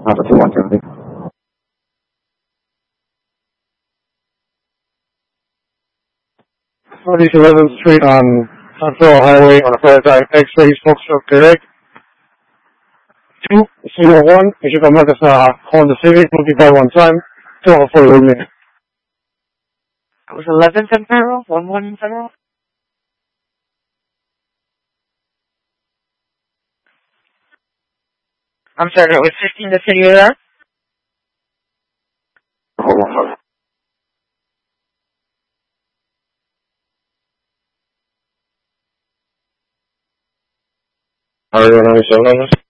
Alpha 21 Timothy. 11th Street on Huntsville Highway on a prototype X-ray smoke stroke direct. 201, jeśli to możesz na Honda Civic, multiply one time, 204 minutes. It was 11th and Federal? 11 and Federal? I'm sorry, it was 15 to city there? Hold on. Are you on 97 on this?